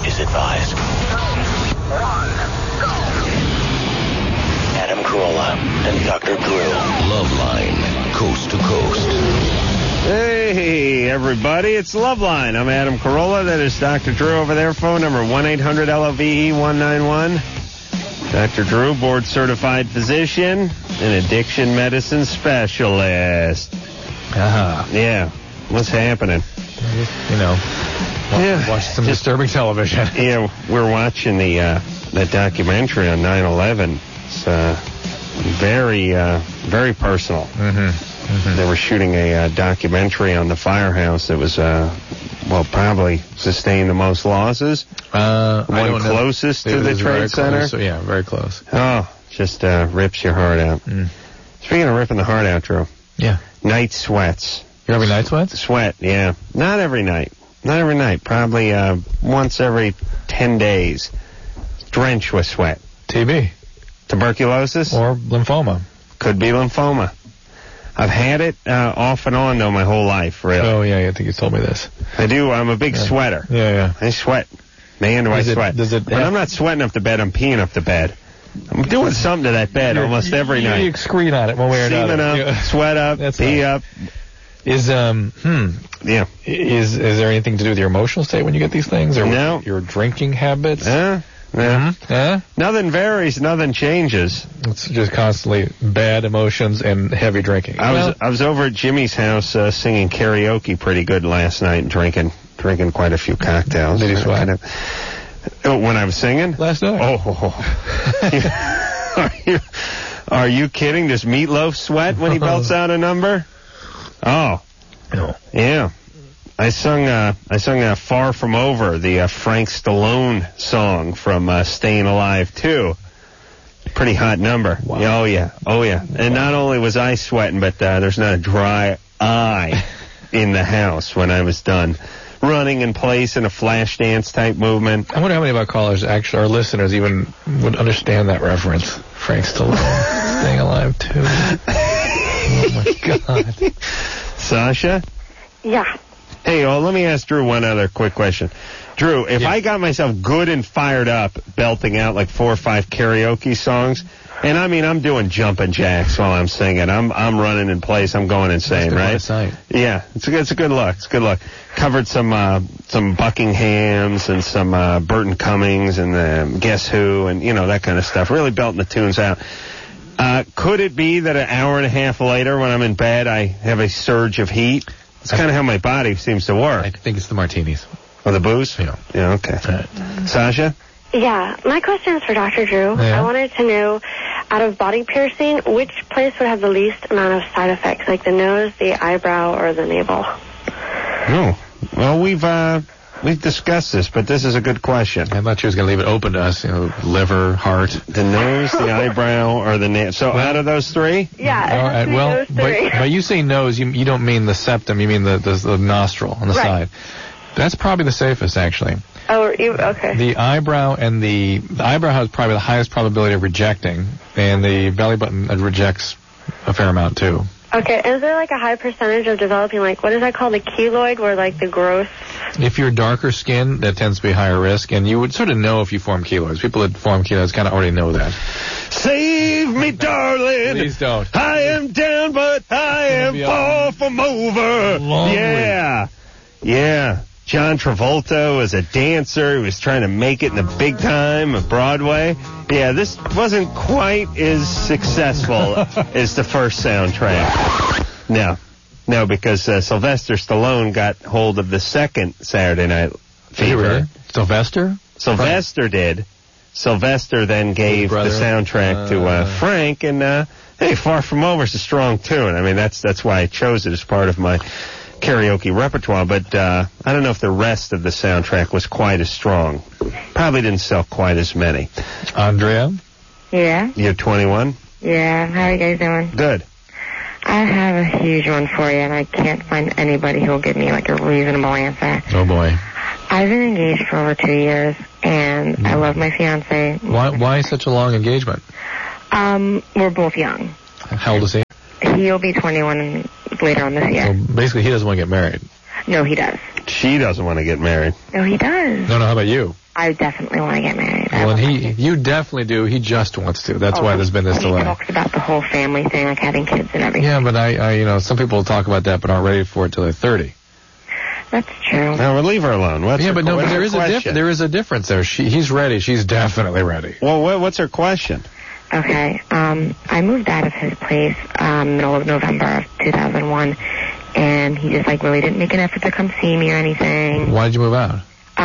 is advised. 1, go. Adam Carolla and Dr. Drew. Loveline, coast to coast. Hey, everybody, it's Loveline. I'm Adam Carolla. That is Dr. Drew over there. Phone number 1-800-LOVE-191. Dr. Drew, board-certified physician and addiction medicine specialist. Yeah. What's happening? Watch some disturbing television. Yeah, we're watching the documentary on 9/11. It's very personal. They were shooting a documentary on the firehouse that was, probably sustained the most losses. One closest to the Trade Center. So, yeah, very close. Oh, just rips your heart out. Speaking of ripping the heart out, Drew. Yeah. Night sweats. You're having night sweats? Sweat, yeah. Not every night. Probably once every 10 days. Drenched with sweat. TB. Tuberculosis? Or lymphoma. Could be lymphoma. I've had it off and on, though, my whole life, really. Oh, yeah, I think you told me this. I do. I'm a big sweater. Yeah. I sweat. Man, do I sweat. But I'm not sweating up the bed. I'm peeing up the bed. I'm doing something to that bed almost every night. You excrete on it one way or another. Semen up, sweat up, pee up. Is there anything to do with your emotional state when you get these things? Or no. Your drinking habits? Nothing varies, nothing changes. It's just constantly bad emotions and heavy drinking. I was over at Jimmy's house singing karaoke pretty good last night and drinking quite a few cocktails. Did he sweat? When I was singing? Last night. Are you kidding? Does Meatloaf sweat when he belts out a number? Oh. No. Yeah. I sung Far From Over, the Frank Stallone song from Staying Alive 2. Pretty hot number. Wow. Oh, yeah. And not only was I sweating, but there's not a dry eye in the house when I was done. Running in place in a flash dance type movement. I wonder how many of our callers, actually, our listeners, even would understand that reference. Frank Stallone, Staying Alive 2. Oh, my God. Sasha? Yeah. Hey, let me ask Drew one other quick question. Drew, if I got myself good and fired up, belting out like 4 or 5 karaoke songs, and I mean, I'm doing jumping jacks while I'm singing. I'm running in place. I'm going insane, right? Yeah, it's a good look. It's a good look. Covered some Buckinghams and some Burton Cummings and Guess Who and, that kind of stuff. Really belting the tunes out. Could it be that an hour and a half later when I'm in bed I have a surge of heat? It's kind of how my body seems to work. I think it's the martinis. Or the booze? Yeah. Yeah, okay. Right. Sasha? Yeah, my question is for Dr. Drew. Yeah. I wanted to know, out of body piercing, which place would have the least amount of side effects, like the nose, the eyebrow, or the navel? Oh, well, we've discussed this, but this is a good question. I thought you was going to leave it open to us, liver, heart. The nose, the eyebrow, or the navel. So out of those three? Yeah, those three. But you say nose, you don't mean the septum, you mean the nostril on the side. That's probably the safest, actually. Oh, okay. The eyebrow the eyebrow has probably the highest probability of rejecting, and the belly button rejects a fair amount too. Okay, is there like a high percentage of developing, like, what is that called, the keloid, where like the growth? If you're darker skin, that tends to be higher risk, and you would sort of know if you form keloids. People that form keloids kind of already know that. Save me, darling. Please don't. I am down, but I am far from over. Lonely. Yeah. John Travolta was a dancer. He was trying to make it in the big time of Broadway. Yeah, this wasn't quite as successful as the first soundtrack. No, because Sylvester Stallone got hold of the second Saturday Night Fever. Really? Sylvester did. Sylvester then gave the soundtrack to Frank, and hey, Far From Over is a strong tune. I mean, that's why I chose it as part of my karaoke repertoire, but I don't know if the rest of the soundtrack was quite as strong. Probably didn't sell quite as many. Andrea? Yeah? You're 21? Yeah, how are you guys doing? Good. I have a huge one for you, and I can't find anybody who will give me, like, a reasonable answer. Oh, boy. I've been engaged for over 2 years, and I love my fiancé. Why such a long engagement? We're both young. How old is he? He'll be 21 later on this year. So basically, he doesn't want to get married. No, he does. She doesn't want to get married. No, he does. No, how about you? I definitely want to get married. Well, and you definitely do. He just wants to. That's why there's been this delay. He talks about the whole family thing, like having kids and everything. Yeah, but I some people talk about that but aren't ready for it till they're 30. That's true. No, we'll leave her alone. But there is a difference there. He's ready. She's definitely ready. Well, what's her question? Okay. I moved out of his place middle of November of 2001, and he just really didn't make an effort to come see me or anything. Why did you move out?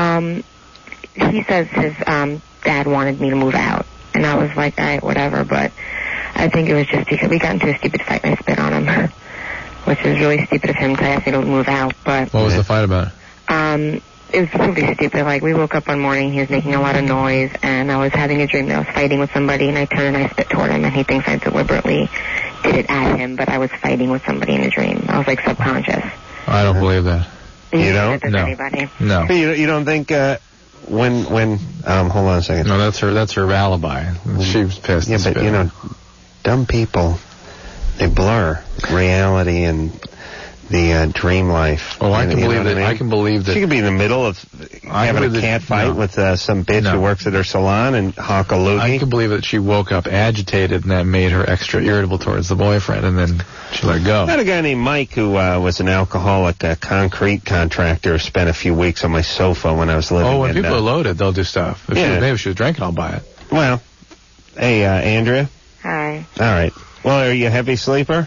He says his dad wanted me to move out, and I was like, all right, whatever. But I think it was just because we got into a stupid fight and I spit on him, which was really stupid of him to ask me to move out. But what was the fight about? It was really stupid. We woke up one morning, he was making a lot of noise, and I was having a dream that I was fighting with somebody, and I turned and I spit toward him, and he thinks I deliberately did it at him, but I was fighting with somebody in a dream. I was subconscious. I don't believe that. You don't? No. Anybody. No. You don't think when hold on a second. No, that's her alibi. She was pissed. Yeah, but dumb people, they blur reality and the dream life. Oh, I can believe that. I can believe that. She could be in the middle of having a cat fight with some bitch who works at her salon and hawk a loogie. I can believe that she woke up agitated and that made her extra irritable towards the boyfriend, and then she let go. I had a guy named Mike who was an alcoholic concrete contractor, spent a few weeks on my sofa when I was living. Oh, when people are loaded, they'll do stuff. Maybe if she was drinking, I'll buy it. Well, hey, Andrea. Hi. All right. Well, are you a heavy sleeper?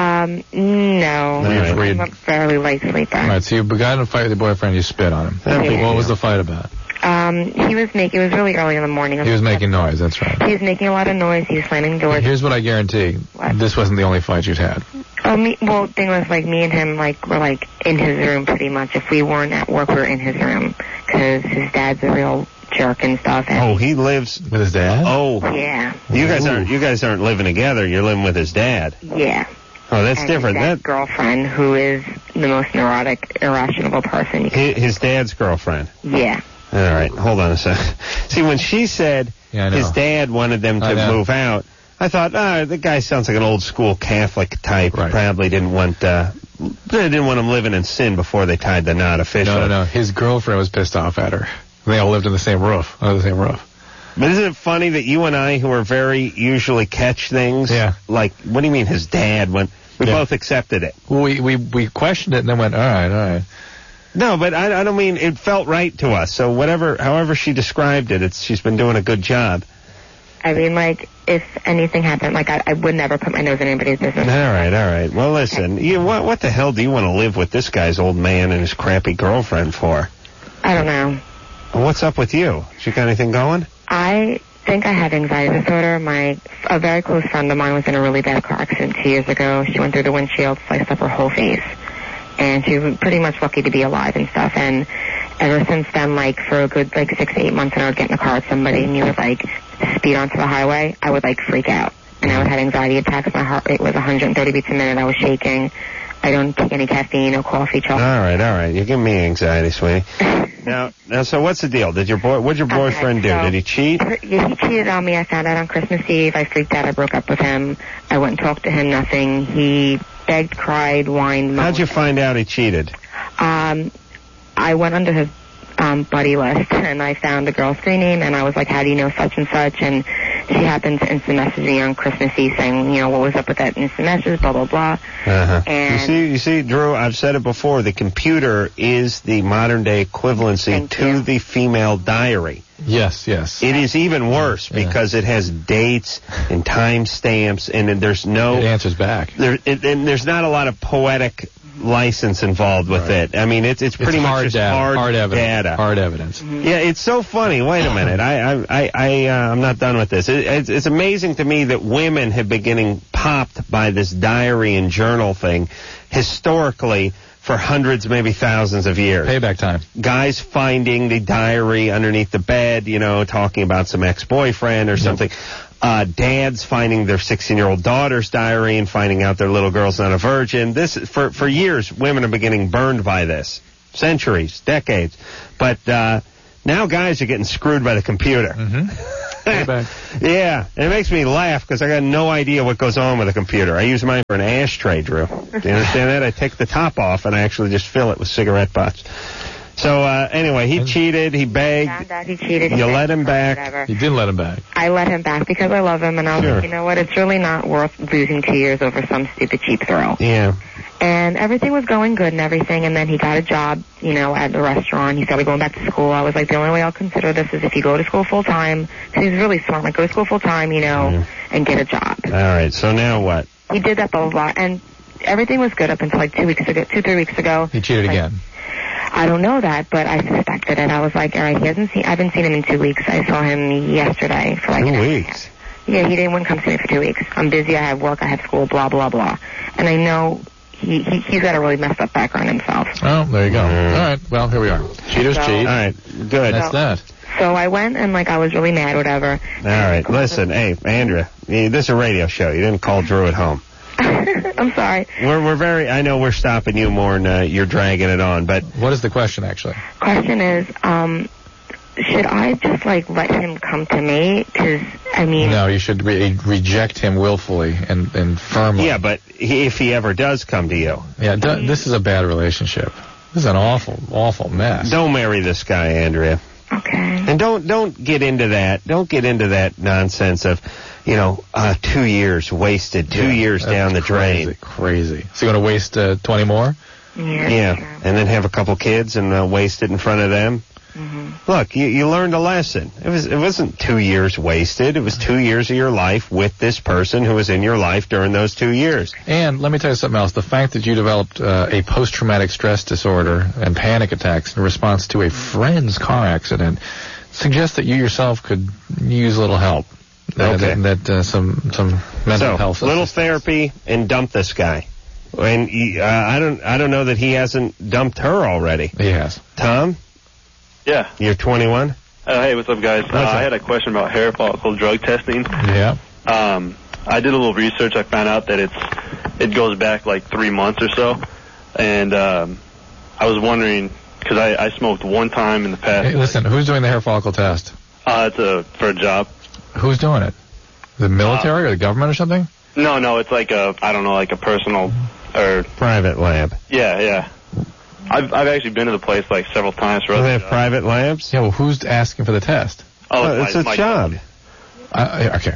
No. I'm a fairly light sleeper. All right, so you got in a fight with your boyfriend, you spit on him. What was the fight about? It was really early in the morning. He was making noise, that's right. He was making a lot of noise. He was slamming doors. Here's what I guarantee. What? This wasn't the only fight you'd had. The thing was, me and him, were, in his room pretty much. If we weren't at work, we were in his room. Because his dad's a real jerk and stuff. And he lives with his dad? Oh. Yeah. You guys aren't living together. You're living with his dad. Yeah. Oh, that's different. His girlfriend, who is the most neurotic, irrational person. His dad's girlfriend? Yeah. All right, hold on a second. See, when she said his dad wanted them to move out, I thought, the guy sounds like an old school Catholic type. Right. Probably didn't want him living in sin before they tied the knot officially. No. His girlfriend was pissed off at her. They all lived in the same roof, under the same roof. But isn't it funny that you and I, who are very usually catch things, what do you mean his dad went? We both accepted it. Well, we questioned it and then went, all right. No, but I don't mean it felt right to us. So however she described it, she's been doing a good job. I mean, if anything happened, I would never put my nose in anybody's business. All right. Well, listen, what the hell do you want to live with this guy's old man and his crappy girlfriend for? I don't know. What's up with you? You got anything going? I think I have anxiety disorder. A very close friend of mine was in a really bad car accident 2 years ago. She went through the windshield, sliced up her whole face. And she was pretty much lucky to be alive and stuff. And ever since then, for a good 6 to 8 months, when I would get in the car with somebody and you would speed onto the highway, I would freak out. And I would have anxiety attacks. My heart rate was 130 beats a minute. I was shaking. I don't take any caffeine or coffee, chocolate. All right. You're giving me anxiety, sweetie. Now, so what's the deal? What'd your boyfriend do? Did he cheat? He cheated on me. I found out on Christmas Eve. I freaked out. I broke up with him. I went and talked to him. Nothing. He begged, cried, whined. How'd you find out he cheated? I went under his buddy list, and I found the girl's screen name, and I was like, how do you know such and such? And she happened to instant message me on Christmas Eve saying, what was up with that instant message, blah, blah, blah. Uh-huh. And you see, Drew, I've said it before, the computer is the modern-day equivalency to the female diary. Yes. It is even worse because it has dates and time stamps, and there's no... It answers back. And there's not a lot of poetic license involved with it. I mean, it's pretty much just hard data. Hard evidence. Mm-hmm. Yeah, it's so funny. Wait a minute. I'm not done with this. It's amazing to me that women have been getting popped by this diary and journal thing historically for hundreds, maybe thousands of years. Payback time. Guys finding the diary underneath the bed, talking about some ex-boyfriend or something. Dads finding their 16-year-old daughter's diary and finding out their little girl's not a virgin. This, for years, women have been getting burned by this. Centuries, decades. But now guys are getting screwed by the computer. Mm-hmm. back. Yeah, it makes me laugh because I got no idea what goes on with a computer. I use mine for an ashtray, Drew. Do you understand that? I take the top off and I actually just fill it with cigarette butts. So, anyway, he cheated, he begged. Found out he cheated. You let him back. Whatever. You did let him back. I let him back because I love him, and I was like, you know what, it's really not worth losing 2 years over some stupid cheap throw. Yeah. And everything was going good and everything, and then he got a job, at the restaurant. He started going back to school. I was like, the only way I'll consider this is if you go to school full-time, because he's really smart, like, go to school full-time, and get a job. All right, so now what? He did that, blah, blah, blah, and everything was good up until, like, 3 weeks ago. He cheated again. I don't know that, but I suspected it. I was like, all right, I haven't seen him in 2 weeks. I saw him yesterday for like 2 weeks? Yeah, wouldn't come see me for 2 weeks. I'm busy, I have work, I have school, blah, blah, blah. And I know he's got a really messed up background himself. Oh, there you go. All right, well, here we are. Cheaters cheat. All right, good. That's that. So I went and, I was really mad, whatever. All right, listen, hey, Andrea, this is a radio show. You didn't call Drew at home. I'm sorry. I know we're stopping you more than you're dragging it on, but... What is the question, actually? Question is, should I just, let him come to me? Because, No, you should reject him willfully and firmly. Yeah, but if he ever does come to you... Yeah, this is a bad relationship. This is an awful, awful mess. Don't marry this guy, Andrea. Okay. And don't get into that. Don't get into that nonsense of, 2 years wasted, 2 years down the drain. Crazy. So you're going to waste 20 more? Yeah. Sure. And then have a couple kids and waste it in front of them. Mm-hmm. Look, you learned a lesson. It wasn't 2 years wasted. It was 2 years of your life with this person who was in your life during those 2 years. And let me tell you something else. The fact that you developed a post-traumatic stress disorder and panic attacks in response to a friend's car accident suggests that you yourself could use a little help. Some mental health. Little therapy and dump this guy. And I don't know that he hasn't dumped her already. He has. Tom? Yeah. You're 21? Hey, what's up, guys? I had a question about hair follicle drug testing. Yeah. I did a little research. I found out that it goes back like 3 months or so. And I was wondering, because I smoked one time in the past. Hey, listen, who's doing the hair follicle test? It's for a job. Who's doing it? The military or the government or something? No, it's like a personal or private lab. Yeah. I've actually been to the place like several times for other they have jobs. private labs? Yeah, well, who's asking for the test? It's a job. Okay.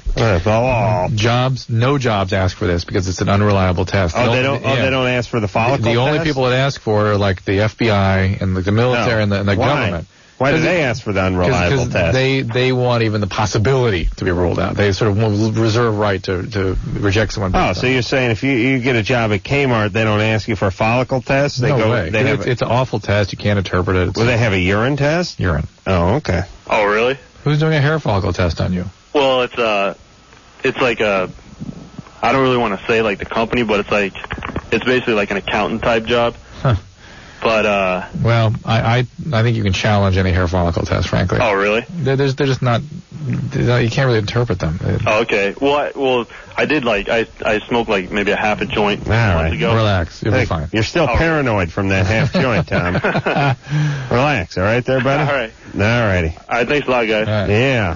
No jobs ask for this because it's an unreliable test. They don't ask for the follicle The only test? people that ask for are like the FBI and the military and the government. Why do they ask for the unreliable test? They want even the possibility to be ruled out. They sort of reserve right to reject someone. So you're saying if you get a job at Kmart, they don't ask you for a follicle test? No way. It's an awful test. You can't interpret it. Will they have a urine test? Urine. Oh, okay. Oh, really? Who's doing a hair follicle test on you? Well, it's like a, I don't really want to say like the company, but it's basically like an accountant type job. Huh. But well, I think you can challenge any hair follicle test, frankly. Oh, really? They're just not. You can't really interpret them. Oh, okay. Well, I did I smoked like maybe a half a joint months ago. Relax, you'll be fine. You're still paranoid from that half joint, Tom. Relax, all right, there, buddy. All right. All righty. All right. Thanks a lot, guys. Right. Yeah.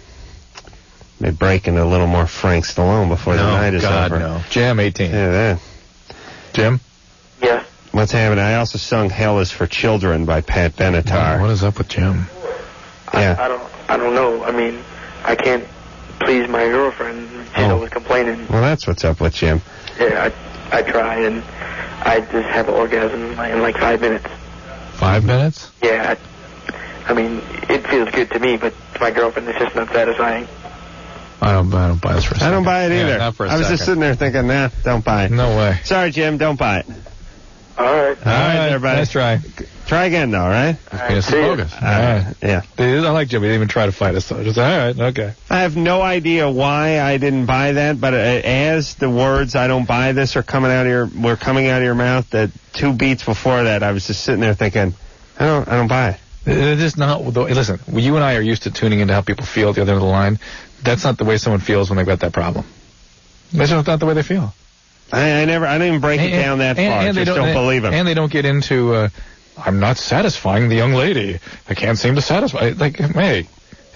May break into a little more Frank Stallone before the night is over. No. Jim, 18. Yeah, that. Jim? Yeah. What's happening? I also sung "Hell Is for Children" by Pat Benatar. What is up with Jim? Yeah. I don't know. I mean, I can't please my girlfriend. She's always complaining. Well, that's what's up with Jim. Yeah, I try, and I just have an orgasm in like 5 minutes. 5 minutes? Yeah. I mean, it feels good to me, but to my girlfriend, it's just not satisfying. I don't buy this for a second. I don't buy it either. Yeah, not for a I was just sitting there thinking, nah, don't buy it. No way. Sorry, Jim, don't buy it. All right. All right, everybody. Nice try. Try again, though, all right? Penis is bogus. All right. Yeah. I like Jim. He didn't even try to fight us, though. Just, all right, okay. I have no idea why I didn't buy that, but as the words "I don't buy this" were coming out of your mouth, that 2 beats before that, I was just sitting there thinking, I don't buy it. It is not. Listen, you and I are used to tuning into how people feel at the other end of the line. That's not the way someone feels when they've got that problem. That's just not the way they feel. I didn't even break it down that far. And just don't believe him. And they don't get into, I'm not satisfying the young lady. I can't seem to satisfy. Like, hey,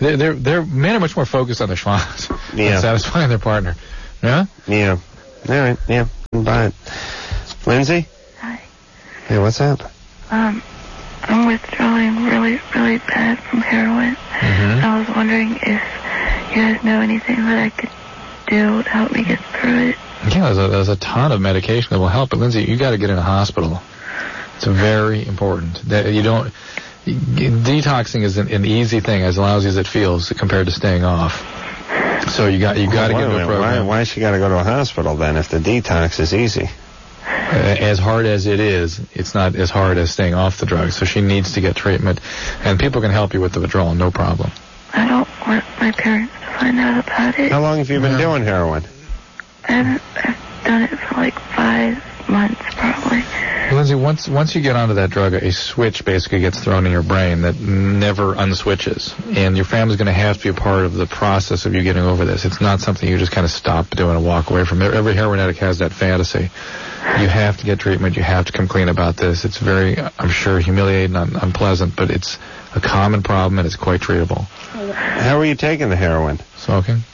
Men are much more focused on the schwanz than satisfying their partner. Yeah? Yeah. All right. Yeah. Buy it. Lindsay? Hi. Hey, what's up? I'm withdrawing really, really bad from heroin. Mm-hmm. I was wondering if you guys know anything that I could do to help me get through it. Yeah, there's a ton of medication that will help, but Lindsay, you got to get in a hospital. It's very important that you don't. Detoxing is an easy thing, as lousy as it feels compared to staying off. So you got to get into a program. Why she got to go to a hospital then if the detox is easy? As hard as it is, it's not as hard as staying off the drugs. So she needs to get treatment, and people can help you with the withdrawal, no problem. I don't want my parents to find out about it. How long have you been doing heroin? I've done it for like 5 months, probably. Lindsay, once you get onto that drug, a switch basically gets thrown in your brain that never unswitches. And your family's going to have to be a part of the process of you getting over this. It's not something you just kind of stop doing and walk away from. Every heroin addict has that fantasy. You have to get treatment. You have to come clean about this. It's very, I'm sure, humiliating and unpleasant, but it's a common problem and it's quite treatable. How are you taking the heroin? Smoking?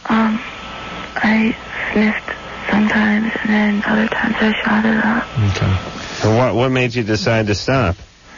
I sniffed sometimes, and then other times I shot it up. Okay. And what made you decide to stop?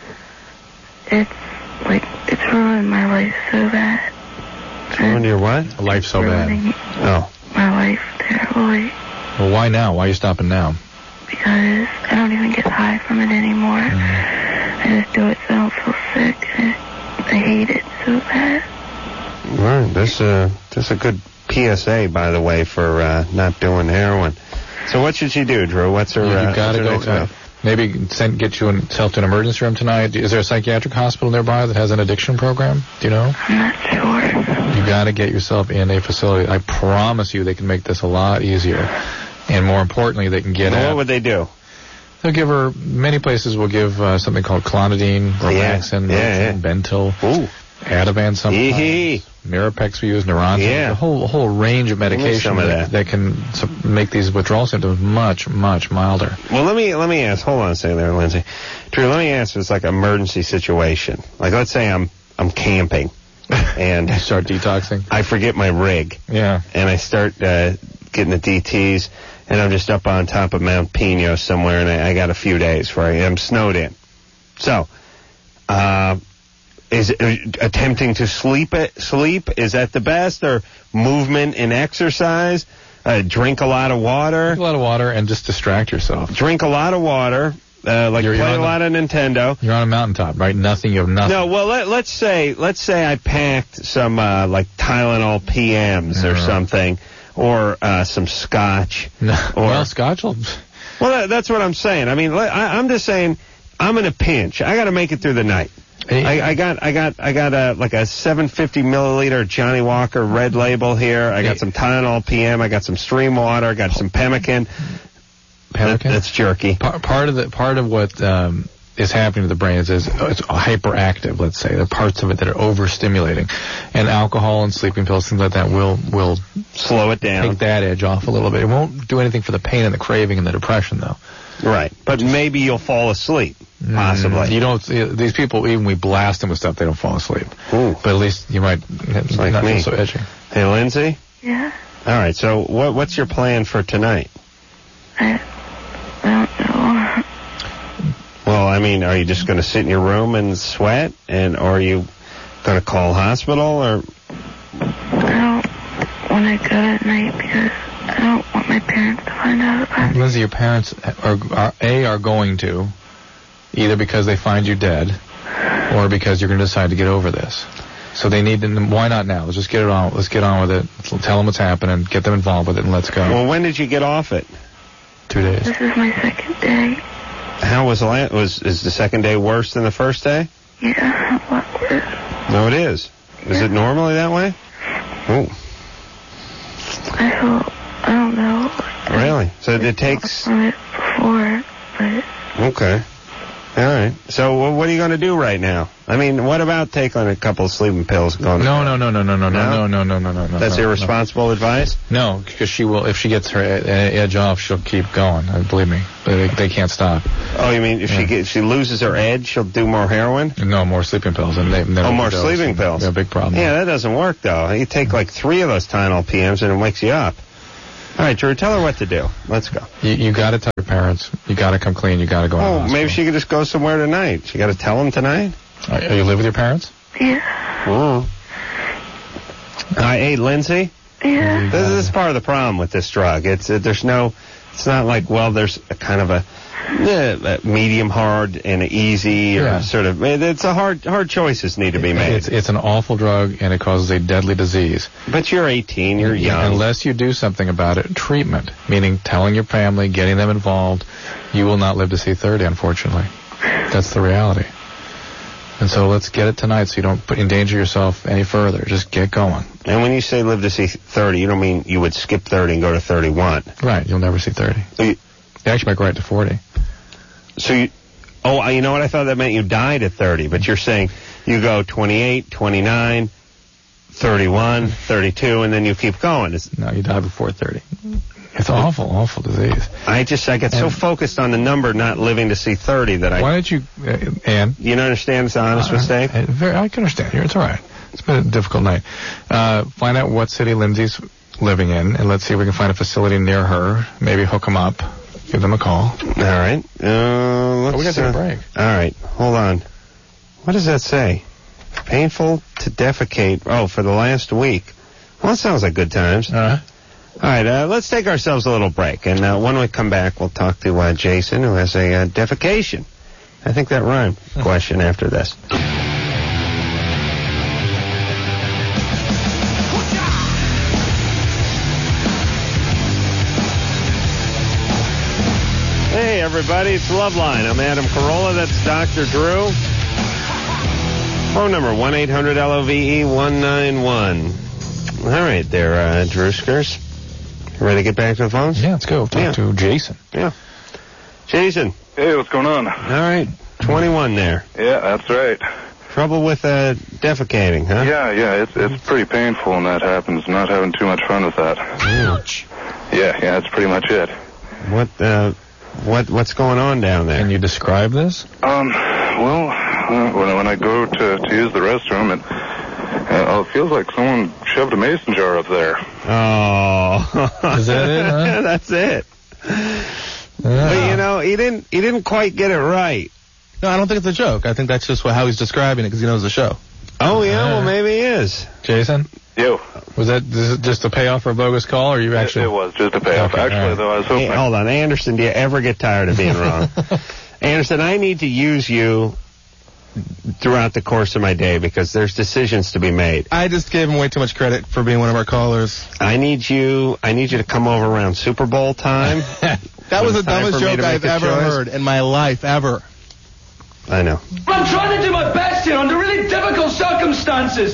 It's ruined my life so bad. Ruined your what? Life so bad. Oh. My life terribly. Well, why now? Why are you stopping now? Because I don't even get high from it anymore. I just do it so I don't feel sick. I hate it so bad. All right. That's a good PSA, by the way, for not doing heroin. So what should she do, Drew? What's her? You got to go. Maybe get yourself to an emergency room tonight. Is there a psychiatric hospital nearby that has an addiction program? Do you know? I'm not sure. You got to get yourself in a facility. I promise you, they can make this a lot easier, and more importantly, they can get. What would they do? They'll give her. Many places will give something called Clonidine, Relaxin, Bentyl. Ooh. Ativan sometimes, Mirapex we use, Neurontin, a whole range of medication that can make these withdrawal symptoms much, much milder. Well, let me ask. Hold on a second there, Lindsay. Drew, let me ask. It's like an emergency situation. Like, let's say I'm camping, and you start detoxing. I forget my rig. Yeah. And I start getting the DTs, and I'm just up on top of Mount Pino somewhere, and I got a few days where I am snowed in. So, is attempting to sleep, is that the best? Or movement and exercise? Drink a lot of water? Drink a lot of water and just distract yourself. Drink a lot of water. Play a lot of Nintendo. You're on a mountaintop, right? You have nothing. No, well, let's say I packed some, like Tylenol PMs or something. Or some scotch. Well, scotch will... Well, that's what I'm saying. I mean, I'm just saying, I'm in a pinch. I got to make it through the night. I got like a 750 milliliter Johnny Walker Red Label here. I got some Tylenol PM. I got some stream water. I got some pemmican. That's jerky. Part of what is happening to the brain is it's hyperactive. Let's say the parts of it that are overstimulating, and alcohol and sleeping pills, things like that, will slow it down. Take that edge off a little bit. It won't do anything for the pain and the craving and the depression, though. Right, but maybe you'll fall asleep. Possibly. You don't. These people, even we blast them with stuff, they don't fall asleep. Ooh. But at least you might not feel so edgy. Hey, Lindsay. Yeah. All right. So what's your plan for tonight? I don't know. Well, I mean, are you just going to sit in your room and sweat, or are you going to call hospital, or? I don't want to go at night because I don't want my parents to find out about it. Lindsay, your parents are going to, either because they find you dead, or because you're going to decide to get over this. So they need to. Why not now? Let's just get it on. Let's get on with it. Let's tell them what's happening. Get them involved with it, and let's go. Well, when did you get off it? 2 days. This is my second day. How was is the second day worse than the first day? Yeah, a lot worse. No, it is. Yeah. Is it normally that way? Oh. I don't know. Really? So it takes... From it before, but... Okay. All right. So what are you going to do right now? I mean, what about taking a couple of sleeping pills and going? No. That's irresponsible advice? No, because she will. If she gets her edge off, she'll keep going. Believe me, they can't stop. Oh, you mean if she loses her edge, she'll do more heroin? No, more sleeping pills. And more sleeping pills. Yeah, big problem. Yeah, that doesn't work though. You take like 3 of those Tylenol PMs and it wakes you up. All right, Drew, tell her what to do. Let's go. You got to tell your parents. You got to come clean. You got to go. Oh, maybe she could just go somewhere tonight. She got to tell them tonight. Are you live with your parents? Yeah. Oh. Hey, Lindsay. Yeah. This is part of the problem with this drug. It's not like, well, there's a kind of a medium hard and easy or sort of. It's a hard choices need to be made. It's an awful drug and it causes a deadly disease. But you're 18. You're young. Unless you do something about it, treatment, meaning telling your family, getting them involved, you will not live to see 30. Unfortunately, that's the reality. And so let's get it tonight so you don't endanger yourself any further. Just get going. And when you say live to see 30, you don't mean you would skip 30 and go to 31. Right. You'll never see 30. You actually might go right to 40. So you know what? I thought that meant you died at 30, but you're saying you go 28, 29, 31, 32, and then you keep going. No, you die before 30. It's an awful disease. I get so focused on the number, not living to see 30, that Why don't you, Ann? You don't understand it's an honest mistake? I can understand you. It's all right. It's been a difficult night. Find out what city Lindsay's living in, and let's see if we can find a facility near her. Maybe hook them up. Give them a call. All right. We got to take a break. All right. Hold on. What does that say? Painful to defecate. Oh, for the last week. Well, that sounds like good times. All right. Let's take ourselves a little break. And when we come back, we'll talk to Jason, who has a defecation. I think that rhymed. Question after this. Hey, everybody, it's Loveline. I'm Adam Carolla. That's Dr. Drew. Phone number, 1-800-LOVE-191. All right there, Drewskers. Ready to get back to the phones? Yeah, let's go. Talk to Jason. Yeah. Jason. Hey, what's going on? All right. 21 there. Yeah, that's right. Trouble with defecating, huh? Yeah, it's pretty painful when that happens. I'm not having too much fun with that. Ouch. Yeah, that's pretty much it. What's going on down there? Can you describe this? When I go to use the restroom, it feels like someone shoved a mason jar up there. Oh. Is that it, huh? That's it. Yeah. But, he didn't quite get it right. No, I don't think it's a joke. I think that's just how he's describing it because he knows the show. Oh, yeah? Well, maybe he is. Jason? Yo. Was that just a payoff for a bogus call, or you actually... It was just a payoff. Okay, actually, though, I was hoping... Hey, hold on. Anderson, do you ever get tired of being wrong? Anderson, I need to use you throughout the course of my day because there's decisions to be made. I just gave him way too much credit for being one of our callers. I need you to come over around Super Bowl time. That was the dumbest joke I've ever heard in my life, ever. I know. I'm trying to do my best here under really difficult circumstances.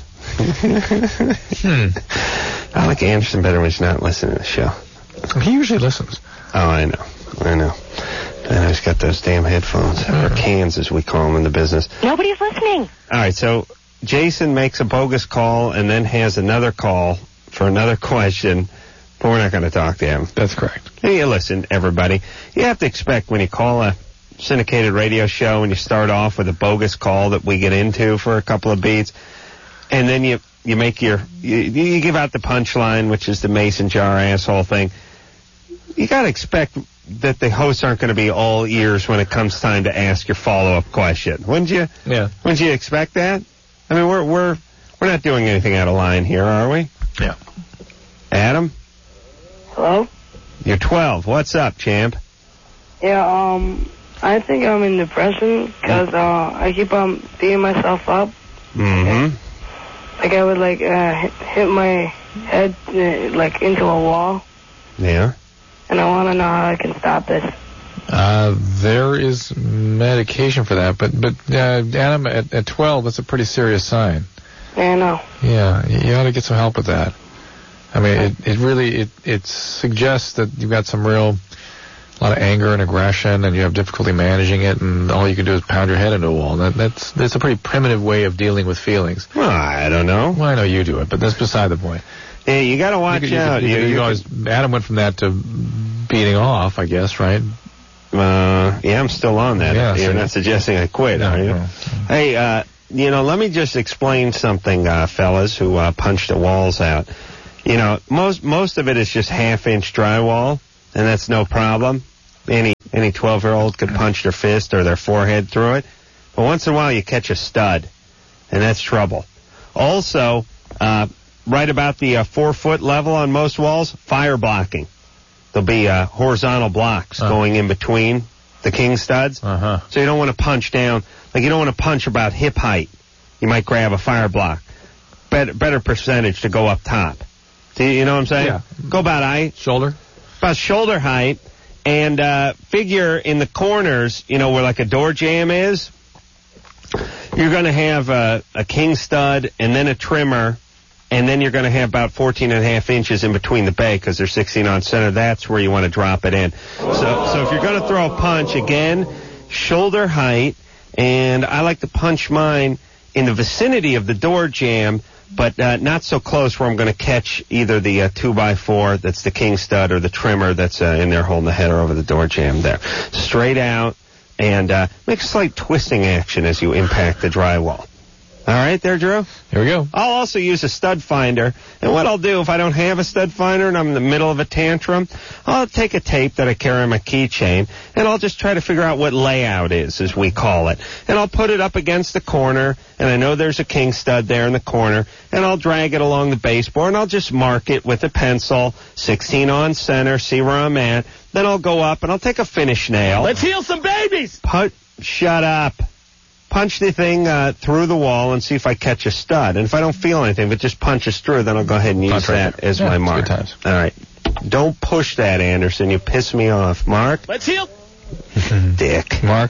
I like Anderson better when he's not listening to the show. He usually listens. Oh, I know. I know he's got those damn headphones, or cans as we call them in the business. Nobody's listening. All right, so Jason makes a bogus call and then has another call for another question, but we're not going to talk to him. That's correct. Hey, listen, everybody. You have to expect when you call a syndicated radio show and you start off with a bogus call that we get into for a couple of beats, and then you make you give out the punchline, which is the mason jar asshole thing. You got to expect that the hosts aren't going to be all ears when it comes time to ask your follow-up question. Wouldn't you? Yeah. Wouldn't you expect that? I mean, we're not doing anything out of line here, are we? Yeah. Adam? Hello? You're 12. What's up, champ? Yeah, I think I'm in depression because I keep on beating myself up. Mm-hmm. Like I would hit my head into a wall. Yeah. And I want to know how I can stop this. There is medication for that, but Adam, at 12, that's a pretty serious sign. Yeah, I know. Yeah, you ought to get some help with that. I mean, it really suggests that you've got some real a lot of anger and aggression, and you have difficulty managing it, and all you can do is pound your head into a wall. That's a pretty primitive way of dealing with feelings. Well, I don't know. Well, I know you do it, but that's beside the point. Yeah, you got to watch out. You always, Adam went from that to beating off, I guess, right? Yeah, I'm still on that. Yeah, You're not suggesting I quit, are you? No. Hey, let me just explain something, fellas who punched the walls out. Most of it is just half-inch drywall, and that's no problem. Any 12-year-old could punch their fist or their forehead through it. But once in a while, you catch a stud, and that's trouble. Also, right about the 4-foot level on most walls, fire blocking. There'll be horizontal blocks going in between the king studs. Uh-huh. So you don't want to punch down. Like, you don't want to punch about hip height. You might grab a fire block. Better percentage to go up top. See, you know what I'm saying? Yeah. Go about shoulder height. And figure in the corners, where like a door jamb is, you're going to have a king stud and then a trimmer, and then you're going to have about 14.5 inches in between the bay because they're 16 on center. That's where you want to drop it in. So if you're going to throw a punch, again, shoulder height, and I like to punch mine in the vicinity of the door jamb, but not so close where I'm going to catch either the 2x4 that's the king stud or the trimmer that's in there holding the header over the door jamb there. Straight out, and make a slight twisting action as you impact the drywall. All right there, Drew? Here we go. I'll also use a stud finder. And what I'll do if I don't have a stud finder and I'm in the middle of a tantrum, I'll take a tape that I carry on my keychain, and I'll just try to figure out what layout is, as we call it. And I'll put it up against the corner, and I know there's a king stud there in the corner, and I'll drag it along the baseboard, and I'll just mark it with a pencil, 16 on center, see where I'm at. Then I'll go up, and I'll take a finish nail. Let's heal some babies! Shut up. Punch the thing through the wall and see if I catch a stud. And if I don't feel anything, but just punches through, then I'll go ahead and use that as my mark. Good times. All right. Don't push that, Anderson. You piss me off. Mark? Let's heal. Dick. Mark?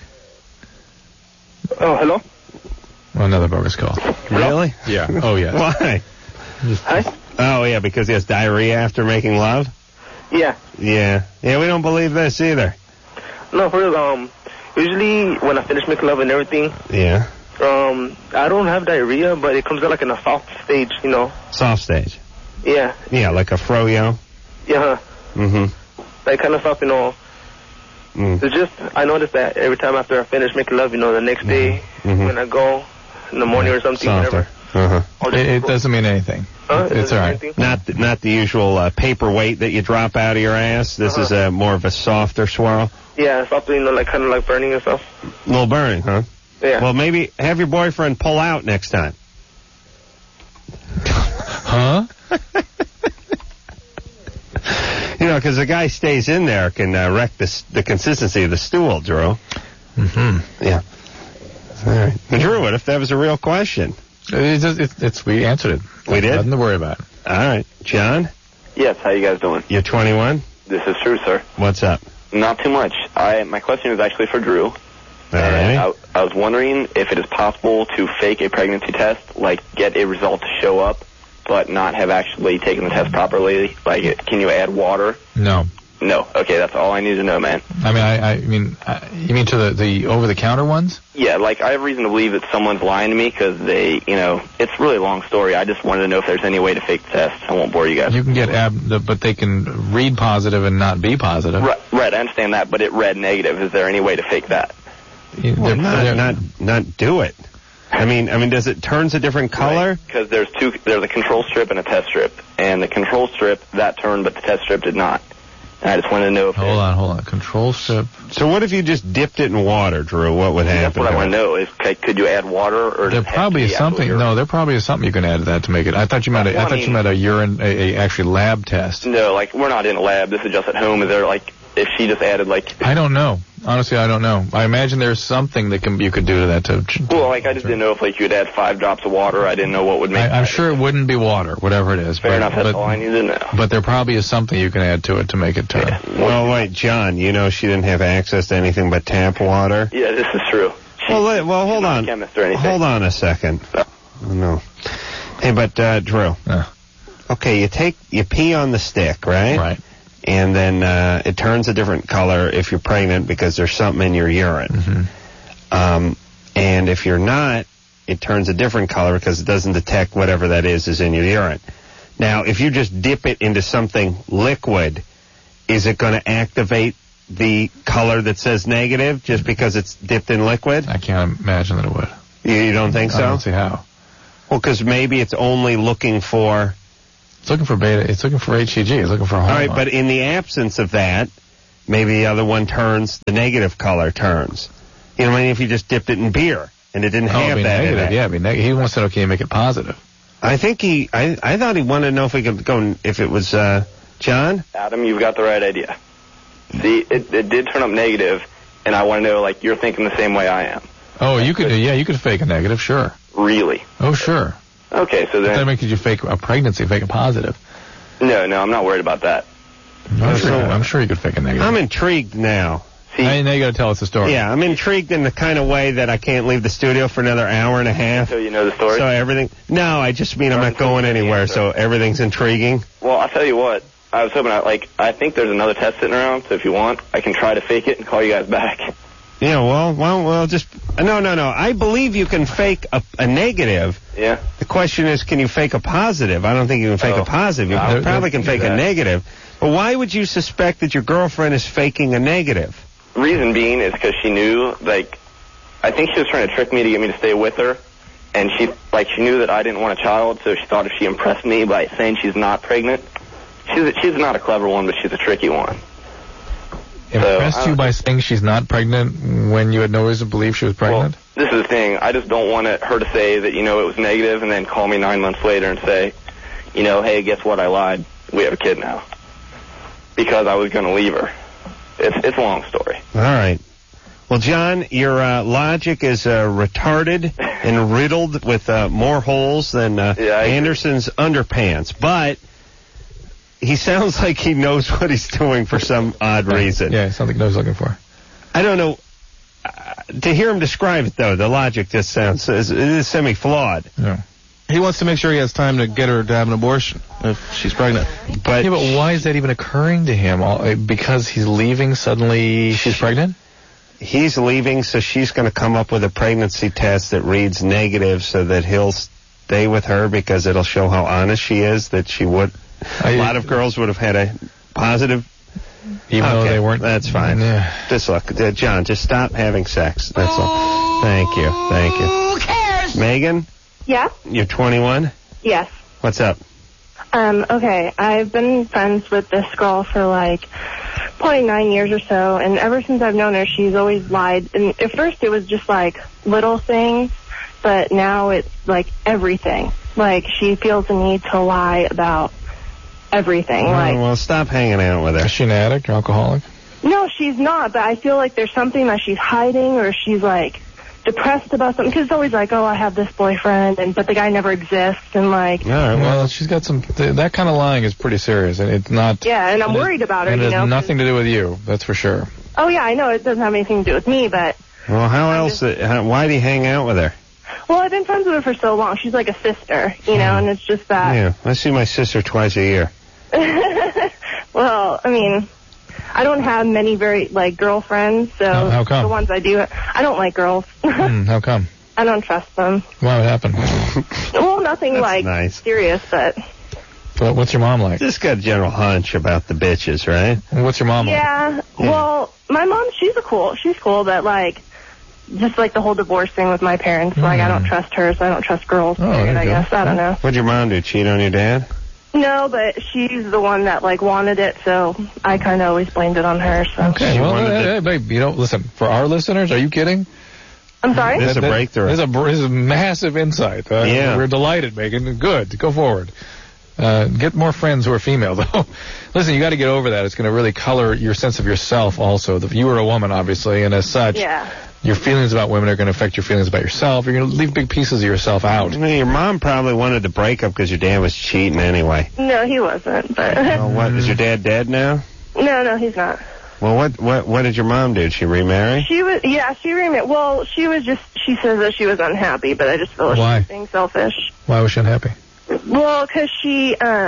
Oh, hello? Another bogus call. Really? Yeah. Oh, yeah. Why? Hi? Oh, yeah, because he has diarrhea after making love? Yeah. Yeah. Yeah, we don't believe this either. No, for real, usually when I finish making love and everything, yeah, I don't have diarrhea, but it comes out like in a soft stage, Soft stage? Yeah. Yeah, like a froyo? Yeah. Mm-hmm. Like kind of soft, It's just, I noticed that every time after I finish making love, the next day when I go in the morning or something, softer. whatever. It doesn't mean anything. It's all right. Not the usual paperweight that you drop out of your ass. This is more of a softer swirl. Yeah, something, like kind of like burning and stuff. A little burning, huh? Yeah. Well, maybe have your boyfriend pull out next time. Huh? Because the guy stays in there can wreck the consistency of the stool, Drew. Mm-hmm. Yeah. All right. Drew, what if that was a real question? We answered it. We did? Nothing to worry about. All right. John? Yes, how you guys doing? You're 21? This is true, sir. What's up? Not too much. My question is actually for Drew. All right. I was wondering if it is possible to fake a pregnancy test, like get a result to show up, but not have actually taken the test properly. Like, can you add water? No. No. Okay, that's all I need to know, man. I mean, you mean to the over-the-counter ones? Yeah, like, I have reason to believe that someone's lying to me because they, it's a really long story. I just wanted to know if there's any way to fake the test. I won't bore you guys. You can get but they can read positive and not be positive. Right, I understand that, but it read negative. Is there any way to fake that? Well, not do it. I mean, does it turns a different color? Because there's a control strip and a test strip. And the control strip, that turned, but the test strip did not. And I just wanted to know if... Hold on. Control strip. So what if you just dipped it in water, Drew? What would happen? That's what I want to know. Is could you add water, or there probably is something? No, there probably is something you can add to that to make it. I thought you meant a urine, actually lab test. No, like we're not in a lab. This is just at home. Is there if she just added I don't know. Honestly, I don't know. I imagine there's something that you could do to that Well, I just didn't know if you'd add 5 drops of water. I didn't know what would make. I'm sure it wouldn't be water, whatever it is. Fair enough. That's all I need to know. But there probably is something you can add to it to make it turn. Yeah. Well, wait, John. She didn't have access to anything but tap water. Yeah, this is true. Well, hold on. Chemist or anything. Hold on a second. Oh, no. Hey, but Drew. Yeah. Okay, you pee on the stick, right? Right. and then it turns a different color if you're pregnant because there's something in your urine. And if you're not, it turns a different color because it doesn't detect whatever that is in your urine. Now, if you just dip it into something liquid, is it going to activate the color that says negative just because it's dipped in liquid? I can't imagine that it would. You don't think so? I don't see how. Well, because maybe it's only looking for... It's looking for beta. It's looking for HCG. It's looking for hormone. All right, but in the absence of that, maybe the other one turns, the negative color turns. You know what I mean? If you just dipped it in beer and it didn't have that negative, in it. Yeah, it'd be negative. He wants to know, can you make it positive? I think I thought he wanted to know if we could go, if it was, John? Adam, you've got the right idea. See, it did turn up negative, and I want to know, like, you're thinking the same way I am. Oh, you could fake a negative, sure. Really? Oh, sure. Okay, so then... That makes you fake a pregnancy, fake a positive. No, I'm not worried about that. I'm sure you could fake a negative. I'm intrigued now. See, now you got to tell us the story. Yeah, I'm intrigued in the kind of way that I can't leave the studio for another hour and a half. So you know the story? So everything... No, I just mean I'm not going anywhere, so everything's intriguing. Well, I'll tell you what. I was hoping, I think there's another test sitting around, so if you want, I can try to fake it and call you guys back. Yeah, well, just... No. I believe you can fake a negative. Yeah. The question is, can you fake a positive? I don't think you can fake a positive. You probably can fake a negative. But why would you suspect that your girlfriend is faking a negative? Reason being is because she knew, I think she was trying to trick me to get me to stay with her. And she knew that I didn't want a child, so she thought if she impressed me by saying she's not pregnant... She's not a clever one, but she's a tricky one. Impressed you by saying she's not pregnant when you had no reason to believe she was pregnant? Well, this is the thing. I just don't want her to say that, it was negative and then call me 9 months later and say, hey, guess what? I lied. We have a kid now. Because I was going to leave her. It's a long story. All right. Well, John, your logic is retarded and riddled with more holes than Anderson's underpants. But... he sounds like he knows what he's doing for some odd reason. Yeah, it sounds like he knows what he's looking for. I don't know. To hear him describe it, though, the logic just sounds it is semi-flawed. Yeah. He wants to make sure he has time to get her to have an abortion if she's pregnant. But why is that even occurring to him? Because he's leaving, suddenly she's pregnant? He's leaving, so she's going to come up with a pregnancy test that reads negative so that he'll stay with her because it'll show how honest she is, that she would... A lot of girls would have had a positive... Even though they weren't... That's fine. Yeah. Just look, John, just stop having sex. That's all. Thank you. Who cares? Megan? Yeah? You're 21? Yes. What's up? Okay, I've been friends with this girl for probably 9 years or so, and ever since I've known her, she's always lied. And at first it was just little things, but now it's everything. She feels the need to lie about everything. Well, stop hanging out with her. Is she an addict or alcoholic? No, she's not, but I feel like there's something that she's hiding, or she's depressed about something, because it's always I have this boyfriend, but the guy never exists, and All right, well, she's got some... that kind of lying is pretty serious, and it's not... Yeah, and I'm worried about her, and it has nothing to do with you, that's for sure. Oh, yeah, I know, it doesn't have anything to do with me, but... Well, how else... why do you hang out with her? Well, I've been friends with her for so long. She's like a sister, and it's just that... Yeah, I see my sister twice a year. Well, I mean... I don't have many very, girlfriends, so how come? The ones I do, I don't like girls. How come? I don't trust them. What happened? Well, nothing nice. serious, but... What's your mom like? Just got a general hunch about the bitches, right? What's your mom like? Yeah, well, my mom, she's cool, but, just the whole divorce thing with my parents, I don't trust her, so I don't trust girls, I guess. I don't know. What'd your mom do, cheat on your dad? No, but she's the one that, wanted it, so I kind of always blamed it on her, so... Okay, well, hey, babe, listen, for our listeners, are you kidding? I'm sorry? This is a breakthrough. This is a massive insight. Yeah. We're delighted, Megan. Good. Go forward. Get more friends who are female, though. Listen, you got to get over that. It's going to really color your sense of yourself also. You are a woman, obviously, and as such... Yeah. Your feelings about women are going to affect your feelings about yourself. You're going to leave big pieces of yourself out. Your mom probably wanted to break up because your dad was cheating anyway. No, he wasn't, but... Well, what, is your dad dead now? No, he's not. Well, what did your mom do? Did she remarry? She remarried. Well, she says that she was unhappy, but I just feel like she was being selfish. Why was she unhappy? Well, because she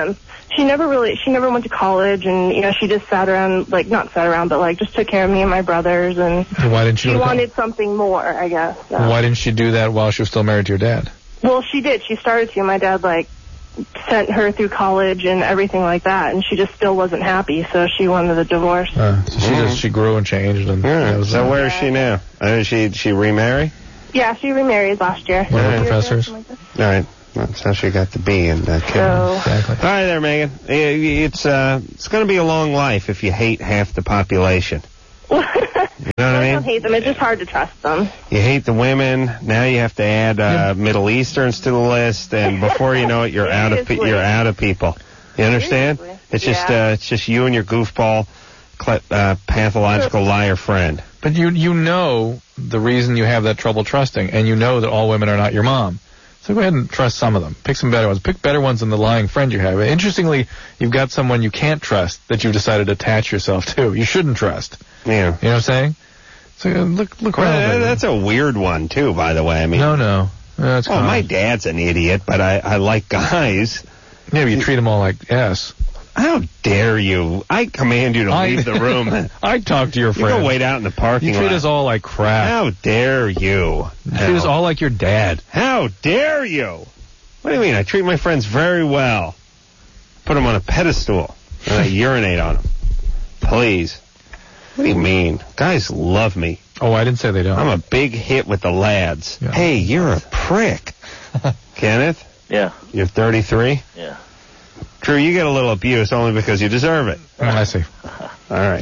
she never went to college, and, you know, she just sat around, like, not sat around, but, like, just took care of me and my brothers, and why didn't she wanted something more, I guess. So. Why didn't she do that while she was still married to your dad? Well, she did. She started to. My dad, like, sent her through college and everything like that, and she just still wasn't happy, so she wanted a divorce. So she grew and changed. And so where is she now? She remarry? Yeah, she remarried last year. One of the professors? All right. That's how she got to be in that kid. Exactly. All right there, Megan. It's going to be a long life if you hate half the population. You know what I mean? I don't hate them. It's just hard to trust them. You hate the women. Now you have to add Middle Easterns to the list, and before you know it, you're out of people. You understand? It's just you and your goofball, pathological liar friend. But you know the reason you have that trouble trusting, and you know that all women are not your mom. So go ahead and trust some of them. Pick some better ones. Pick better ones than the lying friend you have. Interestingly, you've got someone you can't trust that you've decided to attach yourself to. You shouldn't trust. Yeah. You know what I'm saying? So look around. That's a weird one, too, by the way. I mean, No. That's common. My dad's an idiot, but I like guys. Yeah, but you treat them all like S. How dare you? I command you to leave the room. I talk to your friends. You go wait out in the parking lot. You treat us all like crap. How dare you? You treat us all like your dad. How dare you? What do you mean? I treat my friends very well. Put them on a pedestal, and I urinate on them. Please. What do you mean? Guys love me. Oh, I didn't say they don't. I'm a big hit with the lads. Yeah. Hey, you're a prick. Kenneth? Yeah. You're 33? Yeah. Drew, you get a little abuse only because you deserve it. I see. All right.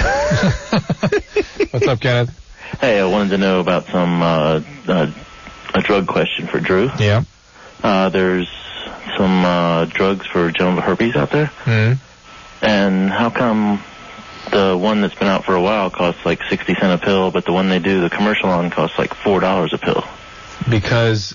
What's up, Kenneth? Hey, I wanted to know about some a drug question for Drew. Yeah. There's some drugs for genital herpes out there. Mm-hmm. And how come the one that's been out for a while costs like 60 cents a pill, but the one they do the commercial on costs like $4 a pill? Because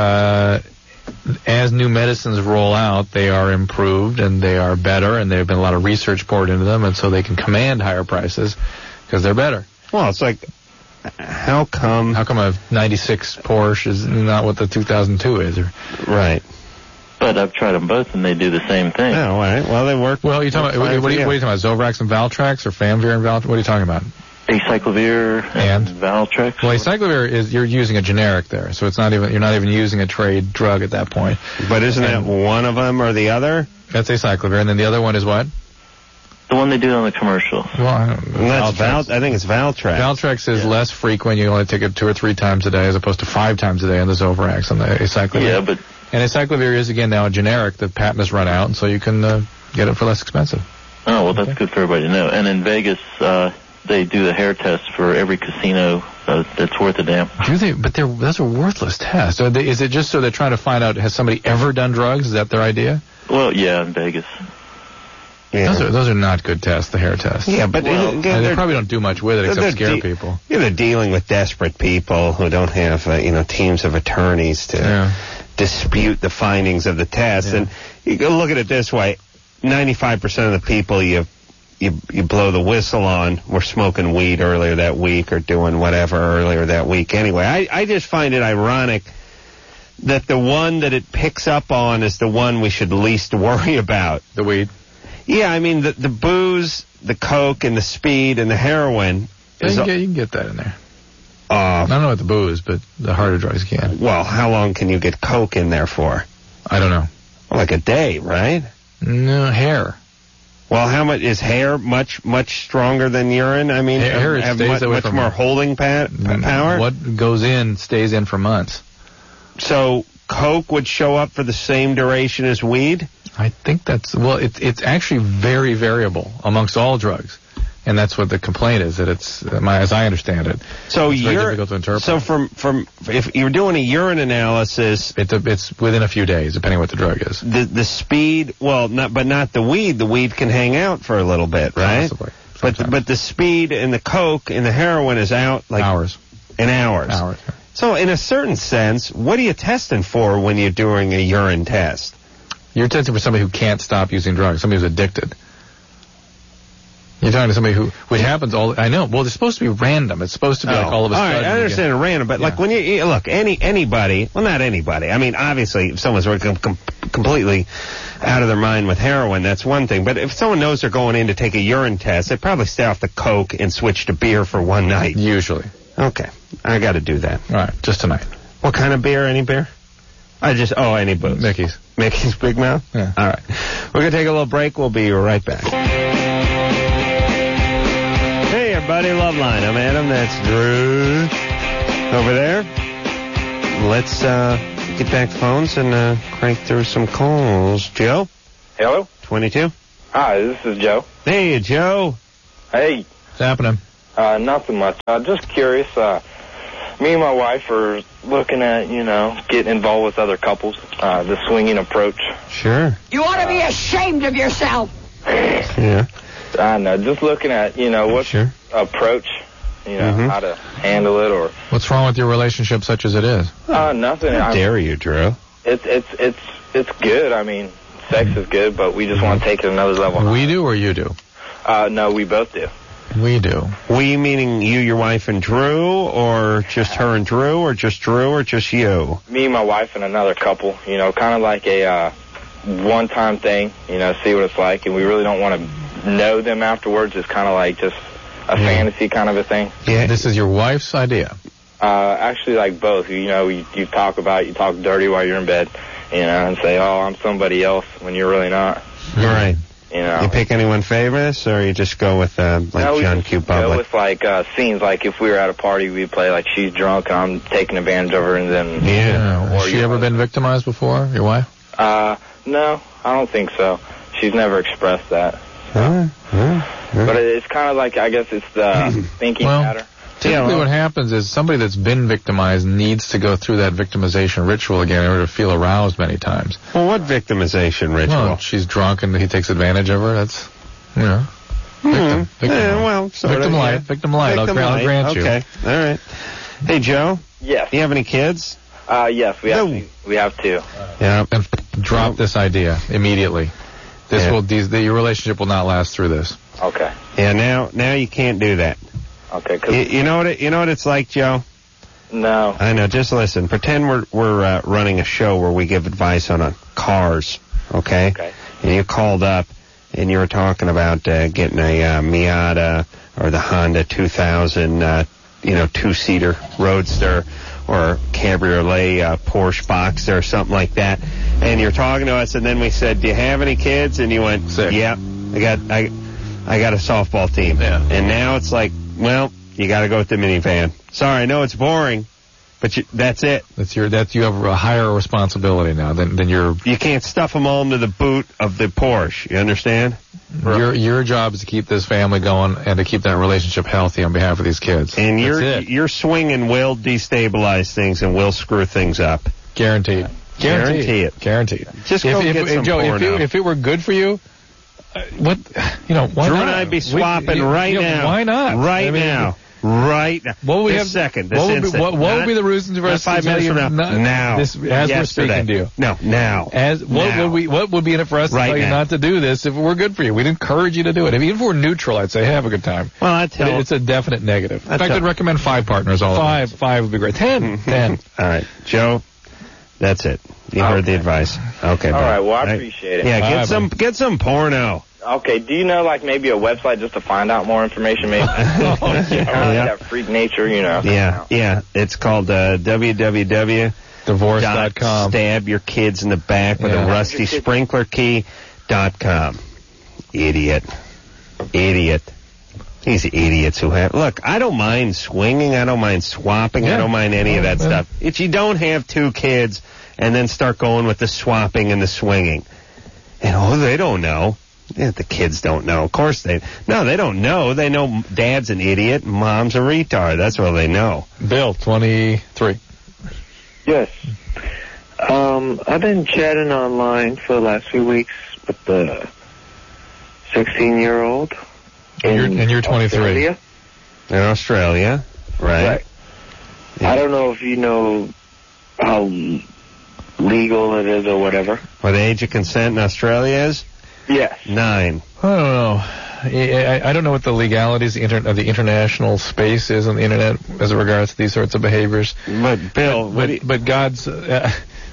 as new medicines roll out, they are improved and they are better, and there have been a lot of research poured into them, and so they can command higher prices because they're better. Well, it's like, how come a 96 Porsche is not what the 2002 is? Right. But I've tried them both, and they do the same thing. Oh, all right. Well, they work. Well, you're talking about, what are you talking about? Zovrax and Valtrex, or Famvir and Valtrex? What are you talking about? Acyclovir and Valtrex. Well, Acyclovir is, you're using a generic there, so it's not even, you're not even using a trade drug at that point. But isn't that one of them or the other? That's Acyclovir, and then the other one is what? The one they do on the commercial. Well, I think it's Valtrex. Valtrex is less frequent. You only take it 2 or 3 times a day, as opposed to 5 times a day on the Zovrax and the Acyclovir. Yeah, but... And Acyclovir is, again, now a generic. The patent has run out, and so you can get it for less expensive. Oh, well, that's good for everybody to know. And in Vegas, they do the hair test for every casino that's worth a damn. Do they? But those are worthless tests. Is it just so they're trying to find out, has somebody ever done drugs? Is that their idea? Well, yeah, in Vegas. Yeah. Those are not good tests, the hair tests. Yeah, but they probably don't do much with it except scare people. Yeah, they're dealing with desperate people who don't have teams of attorneys to dispute the findings of the test. Yeah. And you can look at it this way: 95% of the people you blow the whistle on were smoking weed earlier that week or doing whatever earlier that week. Anyway, I just find it ironic that the one that it picks up on is the one we should least worry about. The weed. Yeah, I mean, the booze, the coke, and the speed, and the heroin. You can get that in there. I don't know about the booze, but the harder drugs can. Well, how long can you get coke in there for? I don't know. Like a day, right? No, hair. Well, how much is hair much stronger than urine? I mean, hair have stays much more holding power? What goes in stays in for months. So coke would show up for the same duration as weed? I think it's actually very variable amongst all drugs, and that's what the complaint is, that it's, as I understand it, so it's very difficult to interpret. So from if you're doing a urine analysis, it's within a few days, depending on what the drug is. The speed, but not the weed. The weed can hang out for a little bit, right? Possibly. But the speed and the coke and the heroin is out like hours. In hours. Hours. So in a certain sense, what are you testing for when you're doing a urine test? You're testing for somebody who can't stop using drugs, somebody who's addicted. You're talking to somebody which happens I know. Well, it's supposed to be random. It's supposed to be like all of a sudden. All right, I understand it's random, but like when you look, anybody, well, not anybody. I mean, obviously, if someone's completely out of their mind with heroin, that's one thing. But if someone knows they're going in to take a urine test, they probably stay off the coke and switch to beer for one night. Usually. Okay. I got to do that. All right, just tonight. What kind of beer? Any beer? Any booze. Mickey's. Mickey's Big Mouth? Yeah. All right. We're going to take a little break. We'll be right back. Hey, everybody. Loveline. I'm Adam. That's Drew. Over there. Let's get back to phones and crank through some calls. Joe? Hello? 22? Hi, this is Joe. Hey, Joe. Hey. What's happening? Nothing much. Just curious. Me and my wife are looking at, getting involved with other couples, the swinging approach. Sure. You ought to be ashamed of yourself. Yeah. I know. Just looking at, what approach, how to handle it or... What's wrong with your relationship such as it is? Nothing. How dare you, Drew? It's good. I mean, sex is good, but we just want to take it another level. We do or you do? No, we both do. We do. We meaning you, your wife, and Drew, or just her and Drew, or just you? Me, my wife, and another couple, kind of like a one-time thing, see what it's like, and we really don't want to know them afterwards. It's kind of like just a fantasy kind of a thing. Yeah. This is your wife's idea? Actually, like both. You talk dirty while you're in bed, and say, oh, I'm somebody else when you're really not. Right. You pick anyone famous, or you just go with John Q. Public? Go with scenes. Like if we were at a party, we'd play like she's drunk and I'm taking advantage of her, and then Has she ever been victimized before? Your wife? No, I don't think so. She's never expressed that. But it's kind of like, I guess it's the thinking pattern. Typically what happens is somebody that's been victimized needs to go through that victimization ritual again in order to feel aroused many times. Well, what victimization ritual? Well, she's drunk and he takes advantage of her. That's, victim. Victim light. Victim light. I'll grant you. Okay. All right. Hey, Joe? Yes. Do you have any kids? Yes, we have two. Yeah. And drop this idea immediately. Your relationship will not last through this. Okay. Yeah, now you can't do that. Okay. You know what it's like, Joe? No. I know. Just listen. Pretend we're running a show where we give advice on cars. Okay. Okay. And you called up and you were talking about getting a Miata or the Honda 2000, two-seater Roadster or Cabriolet Porsche Boxster or something like that. And you're talking to us, and then we said, "Do you have any kids?" And you went, "Yeah, I got a softball team." Yeah. And now it's like, well, you got to go with the minivan. Sorry, I know it's boring, but that's it. You have a higher responsibility now than your. You can't stuff them all into the boot of the Porsche. You understand? Your job is to keep this family going and to keep that relationship healthy on behalf of these kids. And your swinging will destabilize things and will screw things up. Guaranteed. Guarantee it. Just go get some porno. If it were good for you, why Drew not? and I'd be swapping now. Why not? Right now. What would we have? Second. What would be the reasons for us 5 minutes from now? Now. We're speaking to you. No, now. What would be in it for us to tell you not to do this if it were good for you? We'd encourage you to do it. Even if we're neutral, I'd say have a good time. Well, it's a definite negative. In fact, I'd recommend 5 partners. Five would be great. 10. All right, Joe. That's it. You heard the advice. Okay. All right. Well, I appreciate it. Yeah, get some porno. Okay. Do you know, maybe a website just to find out more information? Maybe that freak nature, Yeah. It's called www.divorce.com. Stab your kids in the back with a rusty sprinkler key.com. Idiot. These idiots who have... Look, I don't mind swinging. I don't mind swapping. I don't mind any of that stuff. If you don't have 2 kids and then start going with the swapping and the swinging. And, they don't know. The kids don't know. Of course they don't know. They know Dad's an idiot and Mom's a retard. That's all they know. Bill, 23. Yes. I've been chatting online for the last few weeks with the 16-year-old. And you're 23. Australia. In Australia, right. Yeah. I don't know if you know how legal it is or whatever. What the age of consent in Australia is? Yes. 9. I don't know. I don't know what the legalities of the international space is on the internet as it regards to these sorts of behaviors. But Bill, but God's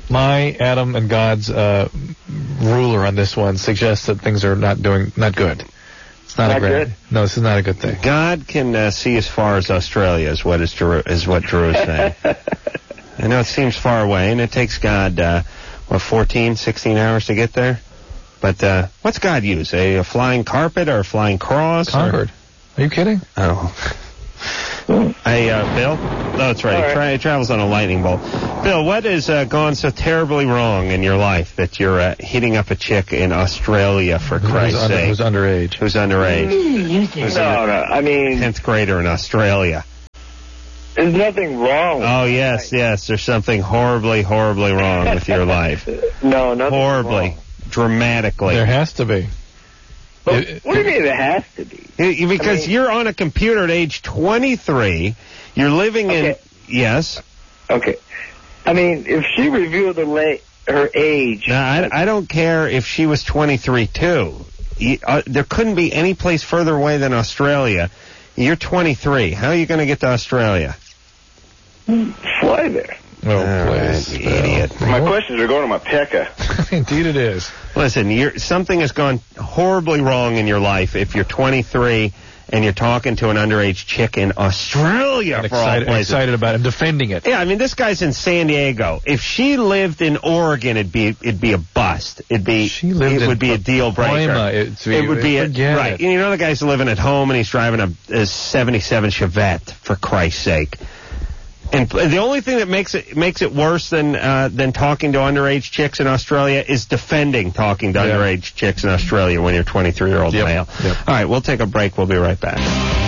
My Adam and God's ruler on this one suggests that things are not good. It's not good. No, this is not a good thing. God can see as far as Australia, is what Drew is saying. I know it seems far away, and it takes God 14, 16 hours to get there. But what's God use? A flying carpet or a flying cross? Concorde. Are you kidding? Oh. Hey, Bill? No, that's right. All He travels on a lightning bolt. Bill, what has gone so terribly wrong in your life that you're hitting up a chick in Australia, for Christ's sake? Who's underage. Who's underage? No, I mean... 10th grader in Australia. There's nothing wrong. Oh, yes. There's something horribly, horribly wrong with your life. No, nothing horribly. wrong. Dramatically. There has to be. What do you mean there has to be? Because you're on a computer at age 23. You're living in... Yes? Okay. I mean, if she revealed her age... No, I don't care if she was 23, too. There couldn't be any place further away than Australia. You're 23. How are you going to get to Australia? Fly there. Oh, please. Idiot. My questions are going to my pecker. Indeed it is. Listen, something has gone horribly wrong in your life if you're 23 and you're talking to an underage chick in Australia. And excited about it, defending it. Yeah, I mean, this guy's in San Diego. If she lived in Oregon, it'd be a bust. It would be a deal breaker. It would be right. You know, the guy's living at home and he's driving a 77 Chevette, for Christ's sake. And the only thing that makes it worse than talking to underage chicks in Australia is defending talking to underage chicks in Australia when you're a 23-year-old male. All right, we'll take a break. We'll be right back.